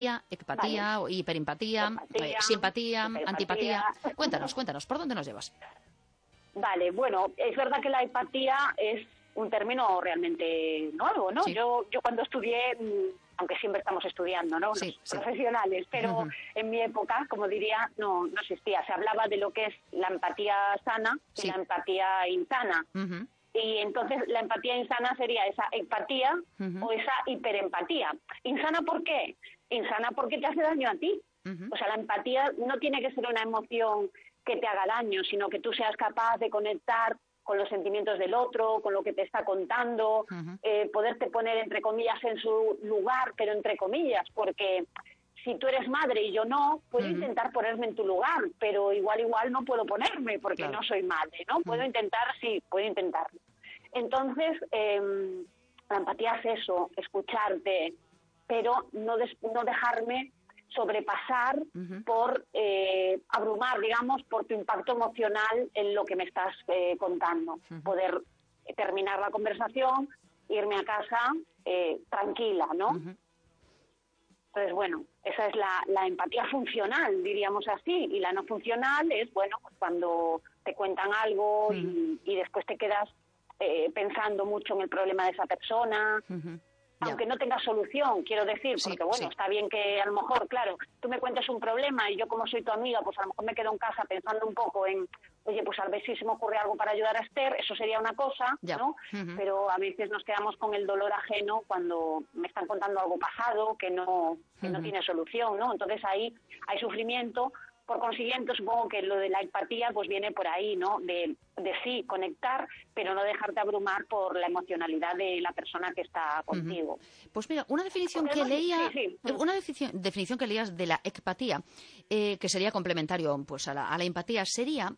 ecpatía, Vale. o hiperempatía, Empatía, simpatía, hiperempatía. antipatía. Cuéntanos, ¿por dónde nos llevas? Vale, bueno, es verdad que la empatía es un término realmente nuevo, ¿no? Sí. Yo cuando estudié, aunque siempre estamos estudiando, ¿no? Sí, Los sí. profesionales, pero en mi época, como diría, no existía. Se hablaba de lo que es la empatía sana y Sí. la empatía insana. Ujú. Y entonces la empatía insana sería esa empatía o esa hiperempatía. ¿Insana por qué? Insana porque te hace daño a ti. O sea, la empatía no tiene que ser una emoción que te haga daño, sino que tú seas capaz de conectar con los sentimientos del otro, con lo que te está contando, poderte poner, entre comillas, en su lugar, pero entre comillas, porque si tú eres madre y yo no, puedo intentar ponerme en tu lugar, pero igual no puedo ponerme porque Claro. no soy madre, ¿no? Puedo intentar, sí, puedo intentarlo. Entonces, la empatía es eso, escucharte, pero no dejarme sobrepasar por abrumar, digamos, por tu impacto emocional en lo que me estás contando. Poder terminar la conversación, irme a casa tranquila, ¿no? Entonces, bueno, esa es la empatía funcional, diríamos así, y la no funcional es, bueno, pues cuando te cuentan algo y después te quedas pensando mucho en el problema de esa persona, aunque no tengas solución, quiero decir, Sí, porque bueno, sí. está bien que a lo mejor, claro, tú me cuentas un problema y yo como soy tu amiga, pues a lo mejor me quedo en casa pensando un poco en, oye, pues a ver si se me ocurre algo para ayudar a Esther, eso sería una cosa, Ya. ¿no? Pero a veces nos quedamos con el dolor ajeno cuando me están contando algo pasado que no tiene solución, ¿no? Entonces ahí hay sufrimiento. Por consiguiente, supongo que lo de la empatía pues viene por ahí, ¿no? De sí, conectar, pero no dejarte abrumar por la emocionalidad de la persona que está contigo. Pues mira, una definición Porque que leía, sí. una definición que leías de la ecpatía, que sería complementario pues a la empatía, sería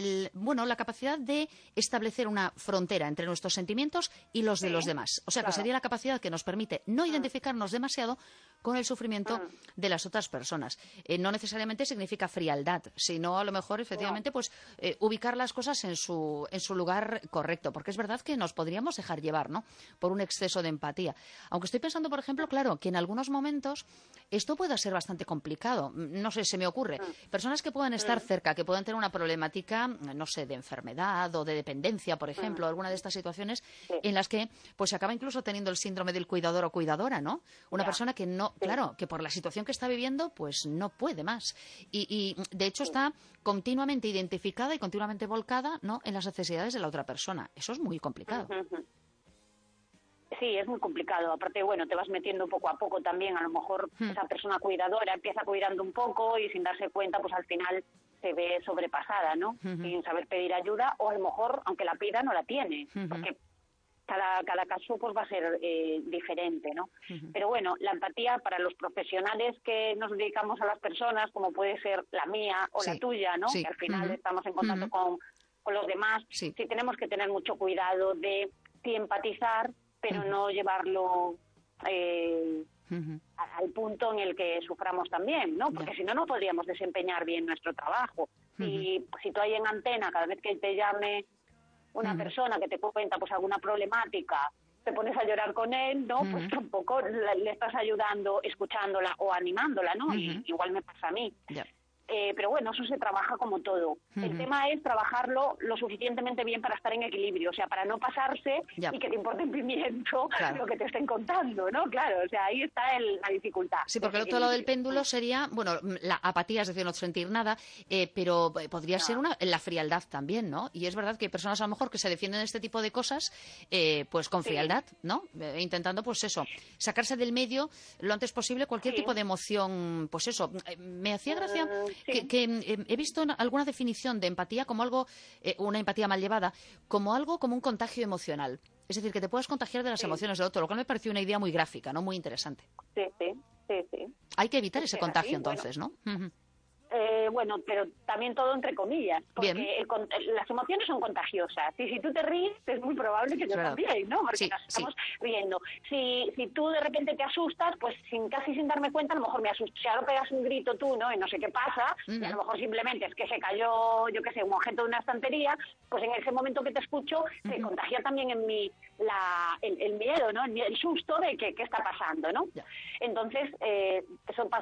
la capacidad de establecer una frontera entre nuestros sentimientos y los de los demás. O sea, que sería la capacidad que nos permite no identificarnos demasiado con el sufrimiento de las otras personas. No necesariamente significa frialdad, sino a lo mejor efectivamente pues ubicar las cosas en su lugar correcto, porque es verdad que nos podríamos dejar llevar, ¿no?, por un exceso de empatía. Aunque estoy pensando, por ejemplo, claro, que en algunos momentos esto pueda ser bastante complicado. No sé, se me ocurre. Personas que puedan estar cerca, que puedan tener una problemática, no sé, de enfermedad o de dependencia, por ejemplo, alguna de estas situaciones en las que pues se acaba incluso teniendo el síndrome del cuidador o cuidadora, ¿no? Una persona que no, claro, que por la situación que está viviendo pues no puede más. Y de hecho está continuamente identificada y continuamente volcada, ¿no?, en las necesidades de la otra persona. Eso es muy complicado. Sí, es muy complicado. Aparte, bueno, te vas metiendo poco a poco también. A lo mejor esa persona cuidadora empieza cuidando un poco y sin darse cuenta, pues al final se ve sobrepasada, ¿no? Sin saber pedir ayuda, o a lo mejor, aunque la pida, no la tiene. Porque cada caso pues va a ser diferente, ¿no? Pero bueno, la empatía para los profesionales que nos dedicamos a las personas, como puede ser la mía o la tuya, ¿no? Que al final estamos en contacto con los demás, sí tenemos que tener mucho cuidado de empatizar, pero no llevarlo al punto en el que suframos también, ¿no? Porque si no, no podríamos desempeñar bien nuestro trabajo. Si tú ahí en antena, cada vez que te llame una persona que te cuenta pues alguna problemática, te pones a llorar con él, ¿no? Pues tampoco le estás ayudando, escuchándola o animándola, ¿no? Y igual me pasa a mí. Pero bueno, eso se trabaja como todo. El tema es trabajarlo lo suficientemente bien para estar en equilibrio, o sea, para no pasarse y que te importe un pimiento lo que te estén contando, ¿no? Claro, o sea, ahí está la dificultad. Sí, porque el otro lado del péndulo sería, bueno, la apatía, es decir, no sentir nada, pero podría ser la frialdad también, ¿no? Y es verdad que hay personas a lo mejor que se defienden de este tipo de cosas, pues con frialdad, ¿no? Intentando, pues eso, sacarse del medio lo antes posible cualquier tipo de emoción, pues eso. Me hacía gracia que he visto alguna definición de empatía como algo, una empatía mal llevada, como algo como un contagio emocional. Es decir, que te puedas contagiar de las emociones del otro, lo cual me pareció una idea muy gráfica, ¿no? Muy interesante. Sí. Hay que evitar ese contagio, entonces, ¿no? Bueno, pero también todo entre comillas, porque las emociones son contagiosas. Y si tú te ríes, es muy probable que yo también, ¿no? Porque nos estamos riendo. Si tú de repente te asustas, pues casi sin darme cuenta, a lo mejor me asusto. Si ahora pegas un grito tú, ¿no? Y no sé qué pasa, y a lo mejor simplemente es que se cayó, yo qué sé, un objeto de una estantería, pues en ese momento que te escucho, se contagia también en mí el miedo, ¿no? El susto de qué está pasando, ¿no? Entonces, eso